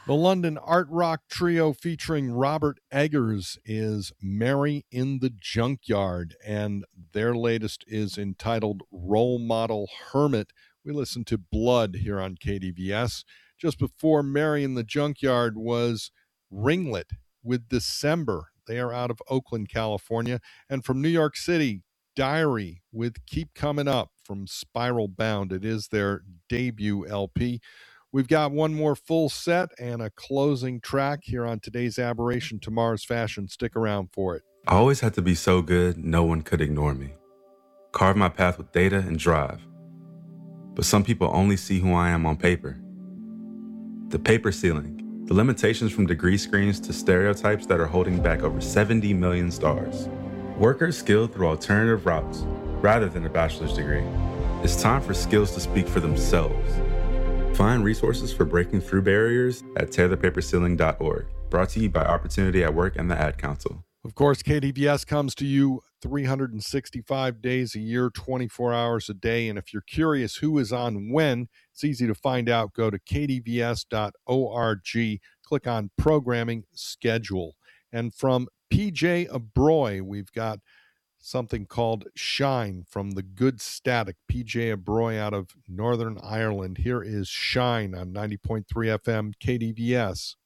The London art rock trio featuring Robert Eggers is Mary in the Junkyard, and their latest is entitled Role Model Hermit. We listened to Blood here on KDVS. Just before Mary in the Junkyard was Ringlet with December. They are out of Oakland, California. And from New York City, Diary with Keep Coming Up from Spiral Bound. It is their debut LP. We've got one more full set and a closing track here on today's Aberration, tomorrow's fashion. Stick around for it. I always had to be so good, no one could ignore me. Carve my path with data and drive. But some people only see who I am on paper. The paper ceiling, the limitations from degree screens to stereotypes that are holding back over 70 million stars. Workers skilled through alternative routes, rather than a bachelor's degree. It's time for skills to speak for themselves. Find resources for breaking through barriers at tearthepaperceiling.org. Brought to you by Opportunity at Work and the Ad Council. Of course, KDVS comes to you 365 days a year, 24 hours a day. And if you're curious who is on when, it's easy to find out. Go to kdvs.org, click on Programming Schedule. And from PJ Abroy, we've got something called Shine from the Good Static. PJ Abroy out of Northern Ireland. Here is Shine on 90.3 FM KDVS.